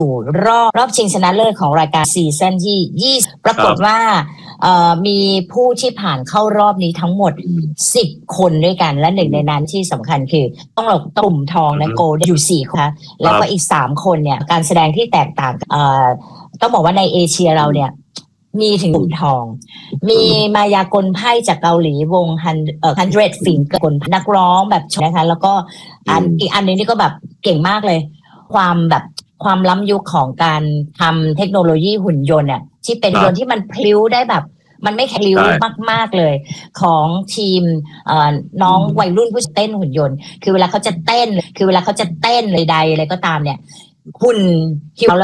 รอบชิงชนะเลิศของรายการซีซั่นที่20ปรากฏว่ามีผู้ที่ผ่านเข้ารอบนี้ทั้งหมด10คนด้วยกันและหนึ่งในนั้นที่สำคัญคือต้องเรากลุ่มทองนะโกลอยู่4คนแล้วก็อีก3คนเนี่ยการแสดงที่แตกต่างต้องบอกว่าในเอเชียเราเนี่ยมีถึงกลุ่มทองมีมายากลไพ่จากเกาหลีวง100 Finger นักร้องแบบนะคะแล้วก็อีกอันนึงนี่ก็แบบเก่งมากเลยความล้ำยุคของการทำเทคโนโลยีหุ่นยนต์เนี่ยที่เป็นยนต์ที่มันพลิ้วได้แบบมันไม่พลิ้วมากๆเลยของทีมน้องวัยรุ่นผู้เต้นหุ่นยนต์คือเวลาเขาจะเต้นเลยใดอะไรก็ตามเนี่ยหุ่น